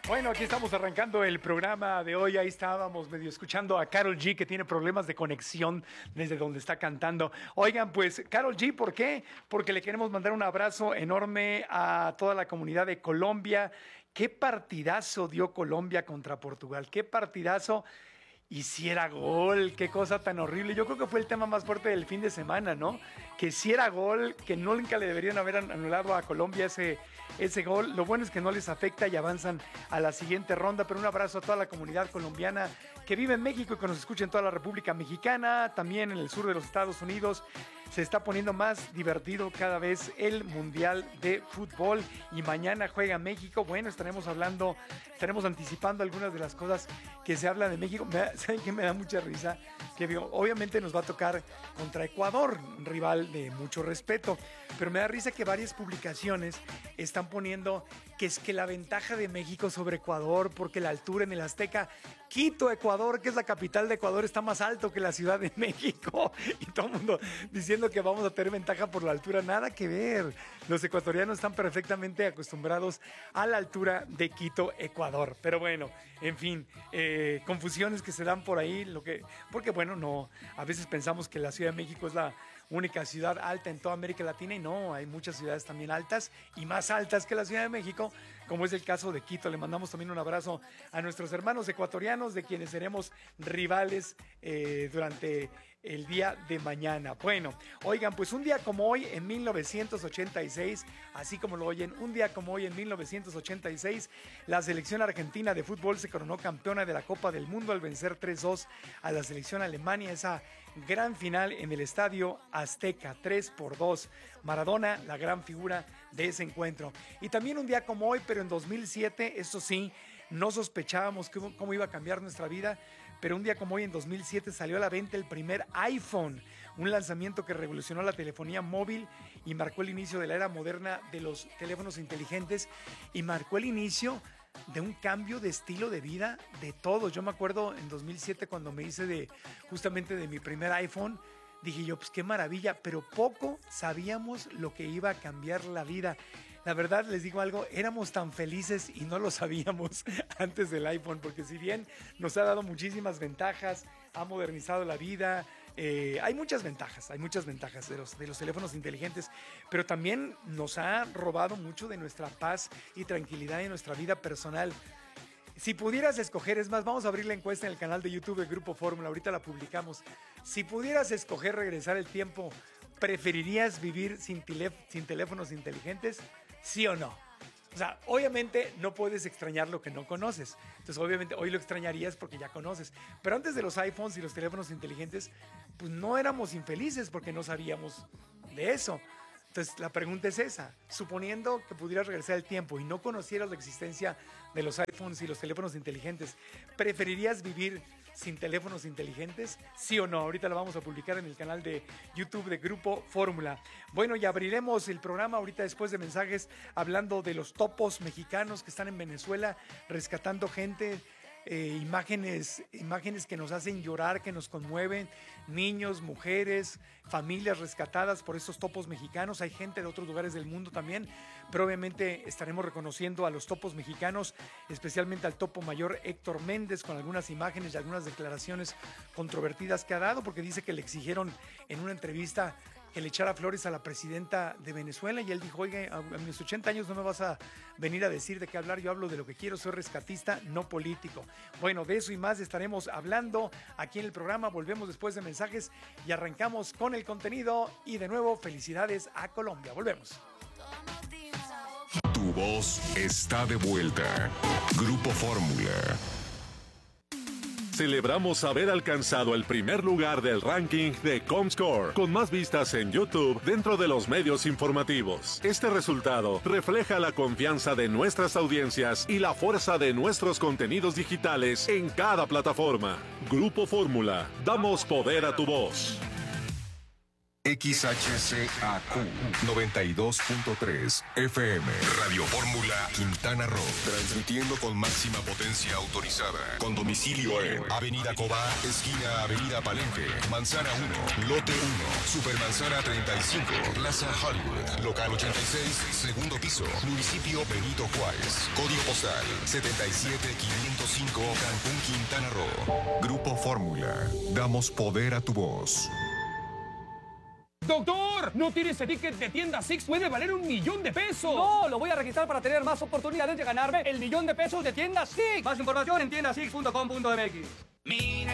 Bueno, aquí estamos arrancando el programa de hoy. Ahí estábamos medio escuchando a Karol G, que tiene problemas de conexión desde donde está cantando. Oigan, pues, Karol G, ¿por qué? Porque le queremos mandar un abrazo enorme a toda la comunidad de Colombia. Qué partidazo dio Colombia contra Portugal. Qué partidazo. Hiciera gol, qué cosa tan horrible. Yo creo que fue el tema más fuerte del fin de semana, ¿no? Que si era gol, que nunca le deberían haber anulado a Colombia ese gol. Lo bueno es que no les afecta y avanzan a la siguiente ronda. Pero un abrazo a toda la comunidad colombiana que vive en México y que nos escucha en toda la República Mexicana, también en el sur de los Estados Unidos. Se está poniendo más divertido cada vez el Mundial de Fútbol y mañana juega México. Bueno, estaremos anticipando algunas de las cosas que se habla de México. ¿Saben qué me da mucha risa? Que obviamente nos va a tocar contra Ecuador, un rival de mucho respeto, pero me da risa que varias publicaciones están poniendo que es que la ventaja de México sobre Ecuador, porque la altura en el Azteca, Quito, Ecuador, que es la capital de Ecuador, está más alto que la Ciudad de México, y todo el mundo diciendo que vamos a tener ventaja por la altura. Nada que ver. Los ecuatorianos están perfectamente acostumbrados a la altura de Quito, Ecuador. Pero bueno, en fin, confusiones que se dan por ahí, porque bueno, no, a veces pensamos que la Ciudad de México es la única ciudad alta en toda América Latina, y no, hay muchas ciudades también altas y más altas que la Ciudad de México, como es el caso de Quito. Le mandamos también un abrazo a nuestros hermanos ecuatorianos, de quienes seremos rivales durante el día de mañana. Bueno, oigan, pues un día como hoy en 1986, así como lo oyen, un día como hoy en 1986, la selección argentina de fútbol se coronó campeona de la Copa del Mundo al vencer 3-2 a la selección Alemania, esa gran final en el Estadio Azteca, 3-2. Maradona, la gran figura de ese encuentro. Y también un día como hoy, pero en 2007, esto sí, no sospechábamos cómo iba a cambiar nuestra vida, pero un día como hoy en 2007 salió a la venta el primer iPhone, un lanzamiento que revolucionó la telefonía móvil y marcó el inicio de la era moderna de los teléfonos inteligentes, y marcó el inicio de un cambio de estilo de vida de todos. Yo me acuerdo en 2007 cuando me hice justamente de mi primer iPhone. Dije yo, pues qué maravilla, pero poco sabíamos lo que iba a cambiar la vida. La verdad, les digo algo, éramos tan felices y no lo sabíamos antes del iPhone, porque si bien nos ha dado muchísimas ventajas, ha modernizado la vida, hay muchas ventajas de los teléfonos inteligentes, pero también nos ha robado mucho de nuestra paz y tranquilidad en nuestra vida personal. Si pudieras escoger, es más, vamos a abrir la encuesta en el canal de YouTube del Grupo Fórmula, ahorita la publicamos. Si pudieras escoger regresar el tiempo, ¿preferirías vivir sin teléfonos inteligentes? ¿Sí o no? O sea, obviamente no puedes extrañar lo que no conoces. Entonces, obviamente, hoy lo extrañarías porque ya conoces. Pero antes de los iPhones y los teléfonos inteligentes, pues no éramos infelices porque no sabíamos de eso. Entonces, la pregunta es esa. Suponiendo que pudieras regresar el tiempo y no conocieras la existencia de los iPhones y los teléfonos inteligentes, ¿preferirías vivir sin teléfonos inteligentes? ¿Sí o no? Ahorita lo vamos a publicar en el canal de YouTube de Grupo Fórmula. Bueno, y abriremos el programa ahorita después de mensajes hablando de los topos mexicanos que están en Venezuela rescatando gente. Imágenes que nos hacen llorar, que nos conmueven, niños, mujeres, familias rescatadas por estos topos mexicanos. Hay gente de otros lugares del mundo también, pero obviamente estaremos reconociendo a los topos mexicanos, especialmente al topo mayor Héctor Méndez, con algunas imágenes y algunas declaraciones controvertidas que ha dado, porque dice que le exigieron en una entrevista que le echara flores a la presidenta de Venezuela, y él dijo, oiga, a mis 80 años no me vas a venir a decir de qué hablar, yo hablo de lo que quiero, soy rescatista, no político. Bueno, de eso y más estaremos hablando aquí en el programa. Volvemos después de mensajes y arrancamos con el contenido, y de nuevo, felicidades a Colombia. Volvemos. Tu voz está de vuelta. Grupo Fórmula. Celebramos haber alcanzado el primer lugar del ranking de Comscore, con más vistas en YouTube dentro de los medios informativos. Este resultado refleja la confianza de nuestras audiencias y la fuerza de nuestros contenidos digitales en cada plataforma. Grupo Fórmula, damos poder a tu voz. XHCAQ 92.3 FM. Radio Fórmula Quintana Roo. Transmitiendo con máxima potencia autorizada. Con domicilio en Avenida Cobá, esquina Avenida Palenque, Manzana 1, Lote 1, Supermanzana 35, Plaza Hollywood, Local 86, segundo piso, Municipio Benito Juárez. Código postal 77505, Cancún, Quintana Roo. Grupo Fórmula. Damos poder a tu voz. ¡Doctor! ¿No tiene ese ticket de tienda Six? ¡Puede valer $1,000,000! No, lo voy a registrar para tener más oportunidades de ganarme el $1,000,000 de tienda Six. Más información en tiendasix.com.mx.